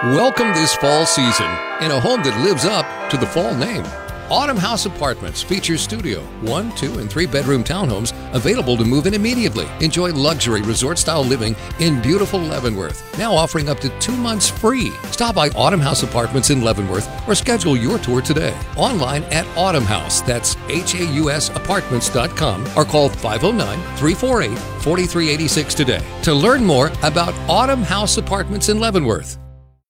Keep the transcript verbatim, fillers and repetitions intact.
Welcome this fall season in a home that lives up to the fall name. Autumn House Apartments features studio, one, two, and three bedroom townhomes available to move in immediately. Enjoy luxury resort-style living in beautiful Leavenworth, now offering up to two months free. Stop by Autumn House Apartments in Leavenworth or schedule your tour today. Online at Autumn House, that's H A U S apartments dot com, or call five oh nine, three four eight, four three eight six today to learn more about Autumn House Apartments in Leavenworth.